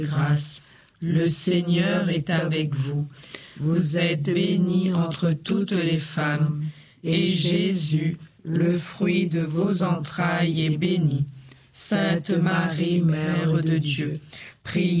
grâce, le Seigneur est avec vous. Vous êtes bénie entre toutes les femmes, et Jésus, le fruit de vos entrailles, est béni. Sainte Marie, Mère de Dieu, priez